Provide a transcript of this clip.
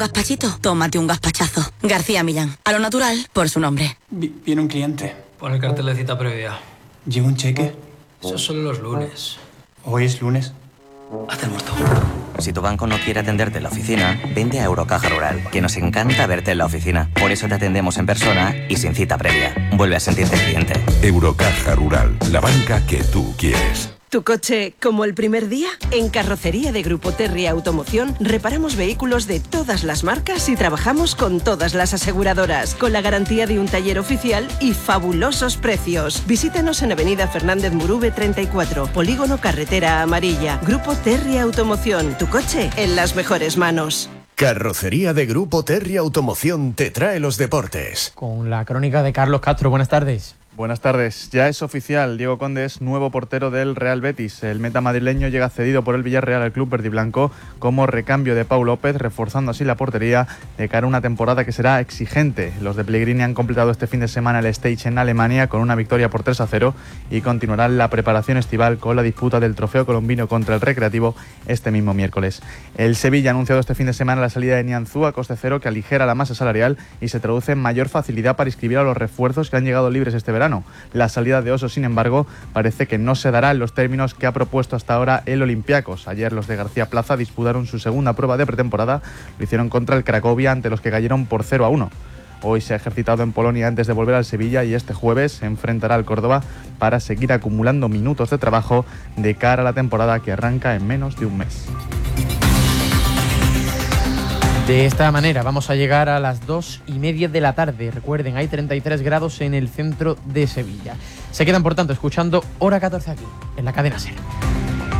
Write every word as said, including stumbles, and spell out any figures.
Gazpachito, tómate un gazpachazo. García Millán, a lo natural, por su nombre. Vi- Viene un cliente. Pon el cartel de cita previa. ¿Lleva un cheque? Eso es solo los lunes. Hoy es lunes. Hazte el muerto. Si tu banco no quiere atenderte en la oficina, vente a Eurocaja Rural, que nos encanta verte en la oficina. Por eso te atendemos en persona y sin cita previa. Vuelve a sentirte cliente. Eurocaja Rural, la banca que tú quieres. ¿Tu coche como el primer día? En Carrocería de Grupo Terry Automoción reparamos vehículos de todas las marcas y trabajamos con todas las aseguradoras, con la garantía de un taller oficial y fabulosos precios. Visítanos en Avenida Fernández Murube treinta y cuatro, Polígono Carretera Amarilla. Grupo Terry Automoción, tu coche en las mejores manos. Carrocería de Grupo Terry Automoción te trae los deportes. Con la crónica de Carlos Castro. Buenas tardes. Buenas tardes. Ya es oficial, Diego Conde es nuevo portero del Real Betis. El meta madrileño llega cedido por el Villarreal al club verdiblanco como recambio de Pau López, reforzando así la portería de cara a una temporada que será exigente. Los de Pellegrini han completado este fin de semana el stage en Alemania con una victoria por tres a cero y continuarán la preparación estival con la disputa del trofeo colombino contra el Recreativo este mismo miércoles. El Sevilla ha anunciado este fin de semana la salida de Nianzú a coste cero, que aligera la masa salarial y se traduce en mayor facilidad para inscribir a los refuerzos que han llegado libres este verano. La salida de Oso, sin embargo, parece que no se dará en los términos que ha propuesto hasta ahora el Olympiacos. Ayer los de García Plaza disputaron su segunda prueba de pretemporada, lo hicieron contra el Cracovia, ante los que cayeron por cero a uno. Hoy se ha ejercitado en Polonia antes de volver al Sevilla y este jueves se enfrentará al Córdoba para seguir acumulando minutos de trabajo de cara a la temporada que arranca en menos de un mes. De esta manera vamos a llegar a las dos y media de la tarde. Recuerden, hay treinta y tres grados en el centro de Sevilla. Se quedan, por tanto, escuchando Hora catorce aquí, en la cadena SER.